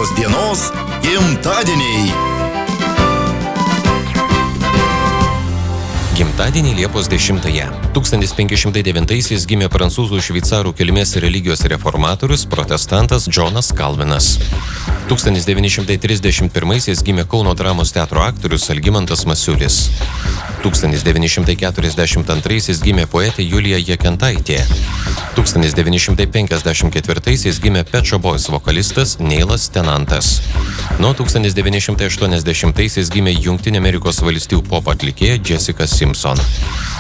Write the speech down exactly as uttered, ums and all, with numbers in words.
Šios dienos gimtadieniai. Gimtadienį Liepos dešimtąją. tūkstantis penki šimtai devintaisiais gimė prancūzų šveicarų kilmės religijos reformatorius protestantas Džonas Kalvinas. tūkstantis devyni šimtai trisdešimt pirmaisiais gimė Kauno dramos teatro aktorius Algimantas Masiulis. tūkstantis devyni šimtai keturiasdešimt antraisiais gimė poetė Julija Jakentaitė. tūkstantis devyni šimtai penkiasdešimt ketvirtaisiais gimė Pet Shop Boys vokalistas Neilas Tenantas. Nuo tūkstantis devyni šimtai aštuoniasdešimtaisiais gimė Jungtinių Amerikos valstijų pop atlikėja Jessica Simpson.